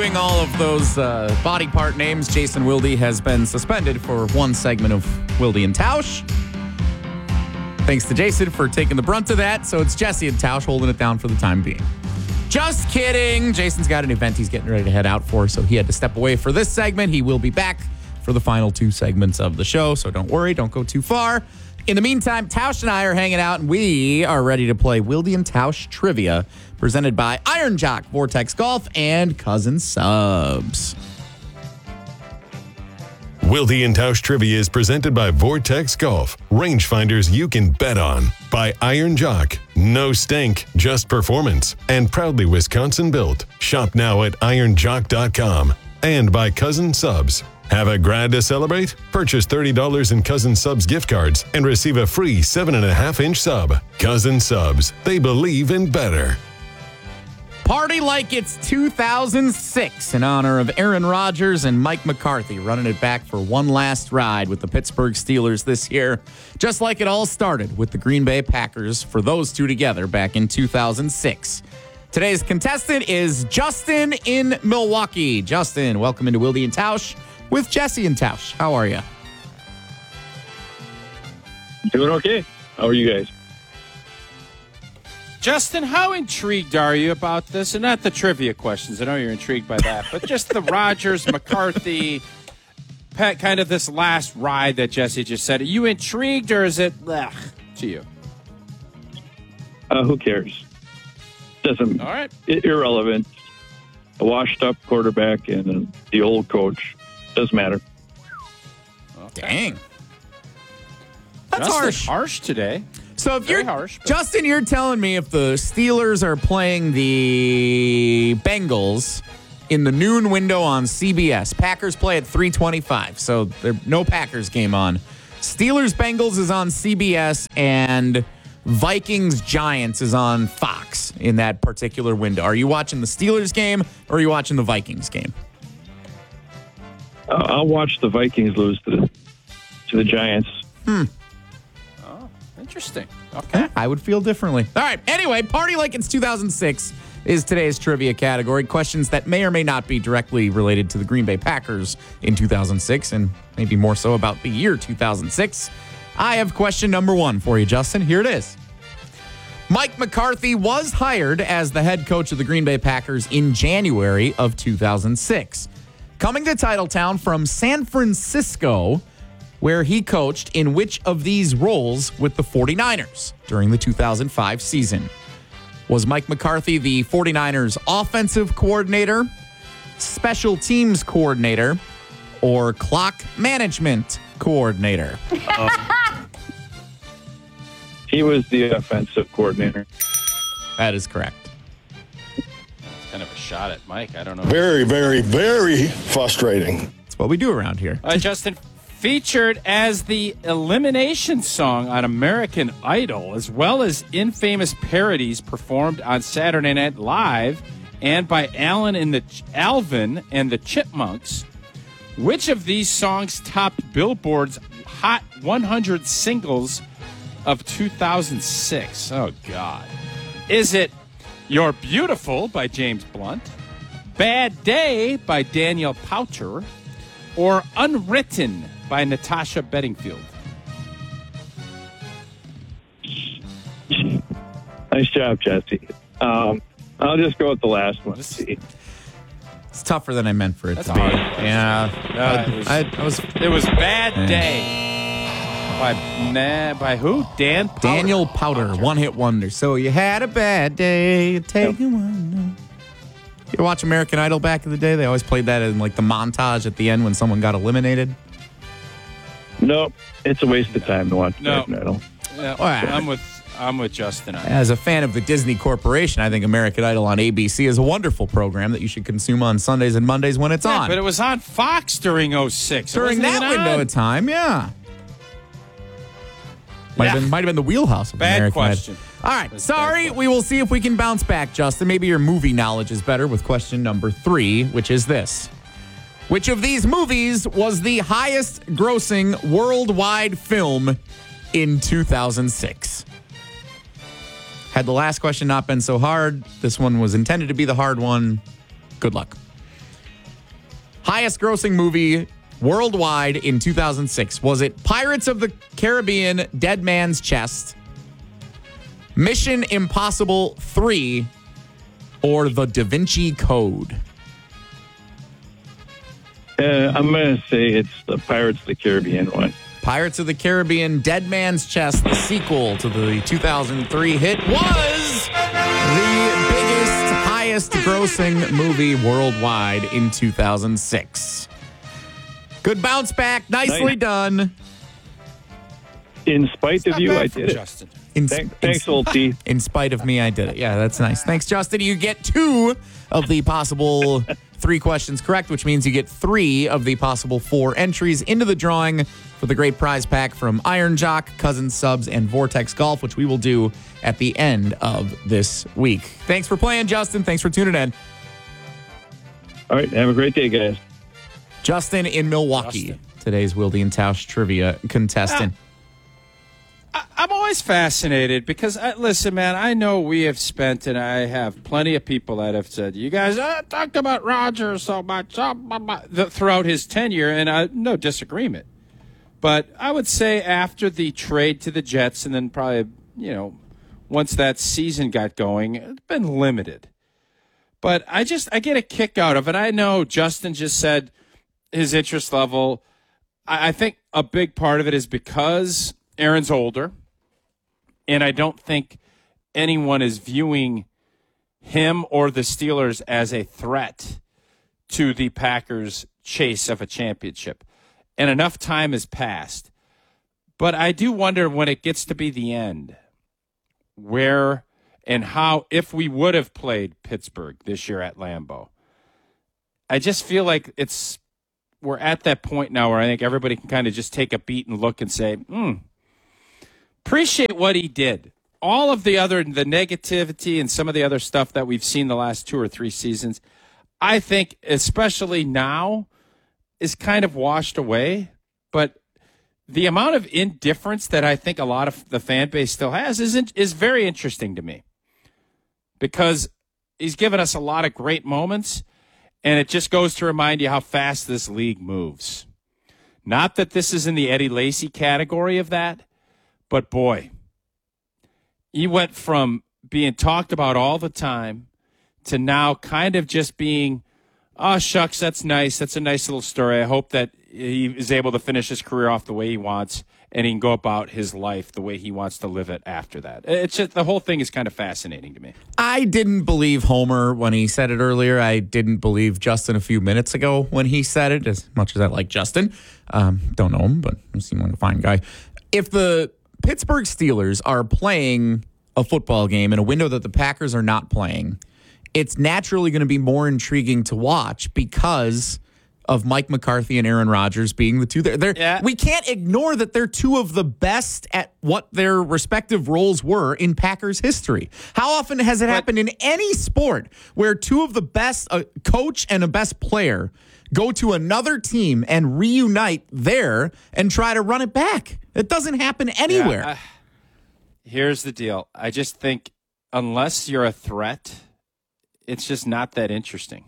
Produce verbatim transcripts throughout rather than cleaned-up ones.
doing all of those uh, body part names, Jason Wilde has been suspended for one segment of Wilde and Tausch. Thanks to Jason for taking the brunt of that. So it's Jesse and Tausch holding it down for the time being. Just kidding. Jason's got an event he's getting ready to head out for, so he had to step away for this segment. He will be back for the final two segments of the show, so don't worry, don't go too far. In the meantime, Tausch and I are hanging out, and we are ready to play Wilde and Tausch Trivia, presented by Iron Jock, Vortex Golf, and Cousin Subs. Wilde and Tausch Trivia is presented by Vortex Golf, rangefinders you can bet on. By Iron Jock, no stink, just performance, and proudly Wisconsin built. Shop now at iron jock dot com. And by Cousin Subs. Have a grad to celebrate? Purchase thirty dollars in Cousin Subs gift cards and receive a free seven and a half inch sub. Cousin Subs, they believe in better. Party like it's two thousand six in honor of Aaron Rodgers and Mike McCarthy running it back for one last ride with the Pittsburgh Steelers this year. Just like it all started with the Green Bay Packers for those two together back in two thousand six. Today's contestant is Justin in Milwaukee. Justin, welcome into Wilde and Tausch with Jesse and Tausch. How are you? Doing okay. How are you guys? Justin, how intrigued are you about this? And not the trivia questions. I know you're intrigued by that. But just the Rodgers, McCarthy, Pat, kind of this last ride that Jesse just said. Are you intrigued or is it ugh, to you? Uh, who cares? Doesn't. All right. Irrelevant. A washed-up quarterback and uh, the old coach. Doesn't matter. Okay. Dang. That's Justin, harsh. harsh today. So if Very you're harsh, but- Justin, you're telling me if the Steelers are playing the Bengals in the noon window on C B S, Packers play at three twenty-five, so there's no Packers game on. Steelers Bengals is on C B S, and Vikings Giants is on Fox in that particular window. Are you watching the Steelers game or are you watching the Vikings game? Uh, I'll watch the Vikings lose to the to the Giants. Hmm. Oh, interesting. Okay. I would feel differently. All right. Anyway, Party Like It's two thousand six is today's trivia category. Questions that may or may not be directly related to the Green Bay Packers in two thousand six, and maybe more so about the year two thousand six. I have question number one for you, Justin. Here it is. Mike McCarthy was hired as the head coach of the Green Bay Packers in January of two thousand six. Coming to Titletown from San Francisco, where he coached in which of these roles with the forty-niners during the two thousand five season? Was Mike McCarthy the forty-niners offensive coordinator, special teams coordinator, or clock management coordinator? Um, he was the offensive coordinator. That is correct. Kind of a shot at Mike. I don't know. Very, very, very frustrating. That's what we do around here. Uh, Justin, featured as the elimination song on American Idol, as well as infamous parodies performed on Saturday Night Live and by Alan and the Alvin and the Chipmunks. Which of these songs topped Billboard's Hot one hundred singles of two thousand six? Oh, God. Is it You're Beautiful by James Blunt, Bad Day by Daniel Poucher, or Unwritten by Natasha Bedingfield? Nice job, Jesse. Um, I'll just go with the last one. This- See. It's tougher than I meant for it That's to be. hard. Yeah. Uh, it was- I, I was It was Bad Yeah. Day by nah, by who? Dan Powder. Daniel Powder, one hit wonder. So you had a bad day, taking one. You watch American Idol back in the day? They always played that in like the montage at the end when someone got eliminated. Nope. It's a waste of time to watch No. American Idol. Yeah, Alright. I'm with I'm with Justin on that. As a fan of the Disney Corporation, I think American Idol on A B C is a wonderful program that you should consume on Sundays and Mondays when it's Yeah, on. but it was on Fox during oh six. It During wasn't that even window on. of time, yeah. Might, Yeah. have been, might have been the wheelhouse of Bad American Idol. question. All right, That's a bad sorry. question. We will see if we can bounce back, Justin. Maybe your movie knowledge is better with question number three, which is this. Which of these movies was the highest grossing worldwide film in two thousand six? Had the last question not been so hard, this one was intended to be the hard one. Good luck. highest grossing movie worldwide in two thousand six? Was it Pirates of the Caribbean, Dead Man's Chest, Mission Impossible three, or The Da Vinci Code? Uh, I'm going to say it's the Pirates of the Caribbean one. Pirates of the Caribbean, Dead Man's Chest, the sequel to the two thousand three hit, was the biggest, highest grossing movie worldwide in two thousand six. Good bounce back. Nicely nice. done. In spite of you, I from did it. Justin. In, Thank, thanks, old T. In spite of me, I did it. Yeah, that's nice. Thanks, Justin. You get two of the possible three questions correct, which means you get three of the possible four entries into the drawing for the great prize pack from Iron Jock, Cousins Subs, and Vortex Golf, which we will do at the end of this week. Thanks for playing, Justin. Thanks for tuning in. All right. Have a great day, guys. Justin in Milwaukee, Justin. today's Wilde and Tausch trivia contestant. I, I'm always fascinated because, I, listen, man, I know we have spent, and I have plenty of people that have said, you guys uh, talked about Rodgers so much uh, blah, blah, the, throughout his tenure, and uh, no disagreement. But I would say after the trade to the Jets, and then probably, you know, once that season got going, it's been limited. But I just, I get a kick out of it. I know Justin just said his interest level. I, I think a big part of it is because Aaron's older, and I don't think anyone is viewing him or the Steelers as a threat to the Packers' chase of a championship. And enough time has passed. But I do wonder when it gets to be the end, where and how, if we would have played Pittsburgh this year at Lambeau. I just feel like it's we're at that point now where I think everybody can kind of just take a beat and look and say, hmm, appreciate what he did. All of the other, the negativity and some of the other stuff that we've seen the last two or three seasons, I think, especially now, is kind of washed away. But the amount of indifference that I think a lot of the fan base still has is, is very interesting to me. Because he's given us a lot of great moments, and it just goes to remind you how fast this league moves. Not that this is in the Eddie Lacy category of that, but boy, he went from being talked about all the time to now kind of just being, oh, shucks, that's nice. That's a nice little story. I hope that he is able to finish his career off the way he wants, and he can go about his life the way he wants to live it after that. It's just, the whole thing is kind of fascinating to me. I didn't believe Homer when he said it earlier. I didn't believe Justin a few minutes ago when he said it, as much as I like Justin. Um, don't know him, but he seems like a fine guy. If the Pittsburgh Steelers are playing a football game in a window that the Packers are not playing, it's naturally going to be more intriguing to watch because of Mike McCarthy and Aaron Rodgers being the two there. They're, yeah. We can't ignore that they're two of the best at what their respective roles were in Packers history. How often has it but, happened in any sport where two of the best, a coach and a best player, go to another team and reunite there and try to run it back? It doesn't happen anywhere. Yeah, uh, here's the deal. I just think unless you're a threat, it's just not that interesting.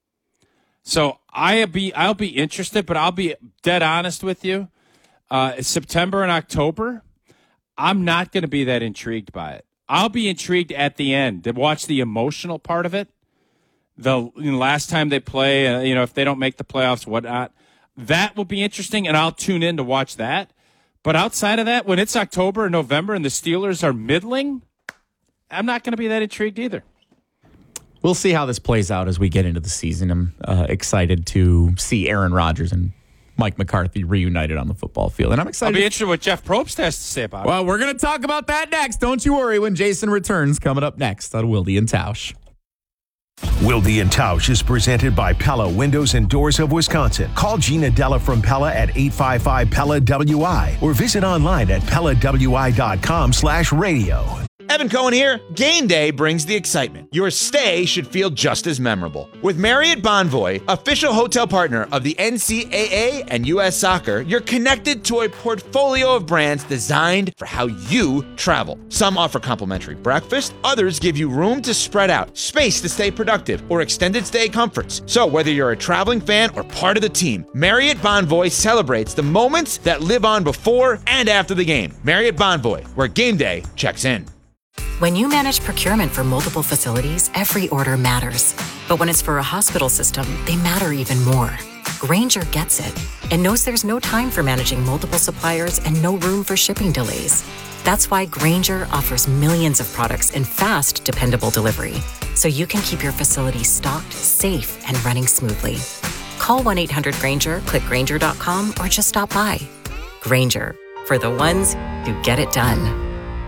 So I'll be I'll be interested, but I'll be dead honest with you. Uh, September and October, I'm not going to be that intrigued by it. I'll be intrigued at the end to watch the emotional part of it. The you know, last time they play, uh, you know, if they don't make the playoffs, whatnot, that will be interesting, and I'll tune in to watch that. But outside of that, when it's October and November and the Steelers are middling, I'm not going to be that intrigued either. We'll see how this plays out as we get into the season. I'm uh, excited to see Aaron Rodgers and Mike McCarthy reunited on the football field. And I'm excited. I'll be interested what Jeff Probst has to say about it. Well, we're going to talk about that next. Don't you worry when Jason returns, coming up next on Wilde and Tausch. Wilde and Tausch is presented by Pella Windows and Doors of Wisconsin. Call Gina Della from Pella at eight five five Pella W I or visit online at Pella W I dot com slash radio. Evan Cohen here. Game day brings the excitement. Your stay should feel just as memorable. With Marriott Bonvoy, official hotel partner of the N C double A and U S Soccer, you're connected to a portfolio of brands designed for how you travel. Some offer complimentary breakfast, others give you room to spread out, space to stay productive, or extended stay comforts. So whether you're a traveling fan or part of the team, Marriott Bonvoy celebrates the moments that live on before and after the game. Marriott Bonvoy, where game day checks in. When you manage procurement for multiple facilities, every order matters. But when it's for a hospital system, they matter even more. Grainger gets it and knows there's no time for managing multiple suppliers and no room for shipping delays. That's why Grainger offers millions of products in fast, dependable delivery, so you can keep your facility stocked, safe, and running smoothly. Call one eight hundred Grainger, click Grainger dot com, or just stop by. Grainger, for the ones who get it done.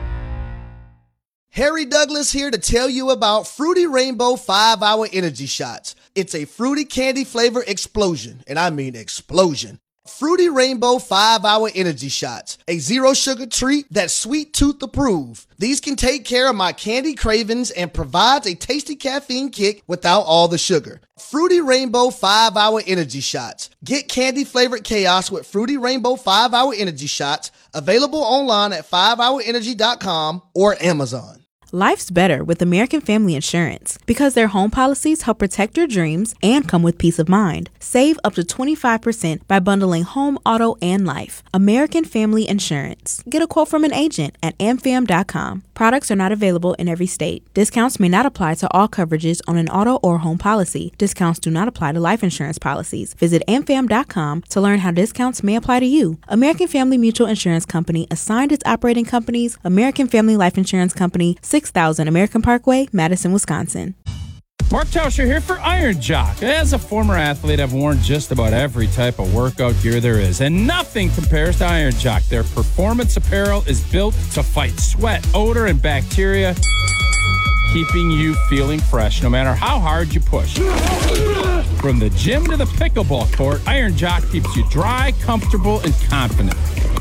Harry Douglas here to tell you about Fruity Rainbow five hour Energy Shots. It's a fruity candy flavor explosion, and I mean explosion. Fruity Rainbow five hour Energy Shots, a zero sugar treat that's sweet tooth approved. These can take care of my candy cravings and provides a tasty caffeine kick without all the sugar. Fruity Rainbow five hour Energy Shots. Get candy flavored chaos with Fruity Rainbow five hour Energy Shots, available online at five hour energy dot com or Amazon. Life's better with American Family Insurance because their home policies help protect your dreams and come with peace of mind. Save up to twenty-five percent by bundling home, auto, and life. American Family Insurance. Get a quote from an agent at a m fam dot com. Products are not available in every state. Discounts may not apply to all coverages on an auto or home policy. Discounts do not apply to life insurance policies. Visit a m fam dot com to learn how discounts may apply to you. American Family Mutual Insurance Company assigned its operating companies, American Family Life Insurance Company, six thousand American Parkway, Madison, Wisconsin. Mark Tauscher here for Iron Jock. As a former athlete, I've worn just about every type of workout gear there is, and nothing compares to Iron Jock. Their performance apparel is built to fight sweat, odor, and bacteria, keeping you feeling fresh no matter how hard you push. From the gym to the pickleball court, Iron Jock keeps you dry, comfortable, and confident.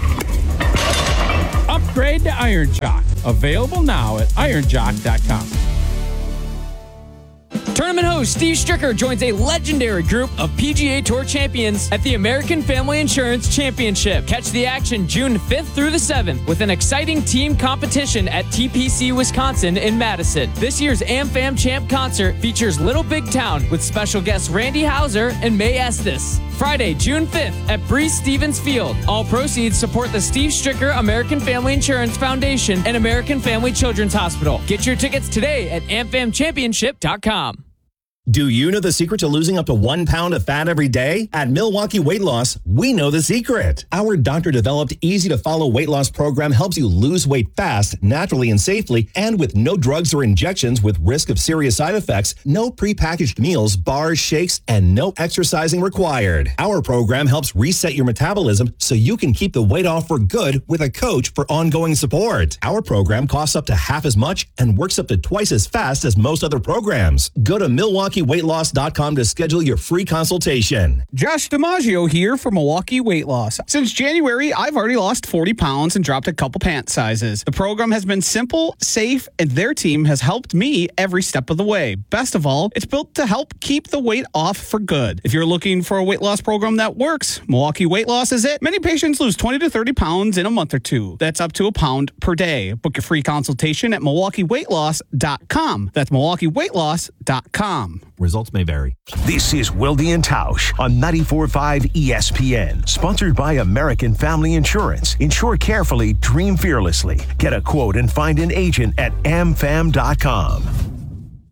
Upgrade to Iron Jock. Available now at iron jock dot com. Tournament host Steve Stricker joins a legendary group of P G A Tour champions at the American Family Insurance Championship. Catch the action June fifth through the seventh with an exciting team competition at T P C Wisconsin in Madison. This year's AmFam Champ concert features Little Big Town with special guests Randy Houser and May Estes. Friday, June fifth at Breeze Stevens Field. All proceeds support the Steve Stricker American Family Insurance Foundation and American Family Children's Hospital. Get your tickets today at am fam championship dot com. Do you know the secret to losing up to one pound of fat every day? At Milwaukee Weight Loss, we know the secret. Our doctor-developed, easy-to-follow weight loss program helps you lose weight fast, naturally, and safely, and with no drugs or injections with risk of serious side effects, no prepackaged meals, bars, shakes, and no exercising required. Our program helps reset your metabolism so you can keep the weight off for good with a coach for ongoing support. Our program costs up to half as much and works up to twice as fast as most other programs. Go to Milwaukee weight loss dot com to schedule your free consultation. Josh DiMaggio here for Milwaukee Weight Loss. Since January, I've already lost forty pounds and dropped a couple pant sizes. The program has been simple, safe, and their team has helped me every step of the way. Best of all, it's built to help keep the weight off for good. If you're looking for a weight loss program that works, Milwaukee Weight Loss is it. Many patients lose twenty to thirty pounds in a month or two. That's up to a pound per day. Book your free consultation at Milwaukee Weight Loss dot com. That's Milwaukee Weight Loss dot com. Results may vary. This is Wilde and Tausch on ninety-four point five E S P N. Sponsored by American Family Insurance. Insure carefully, dream fearlessly. Get a quote and find an agent at am fam dot com.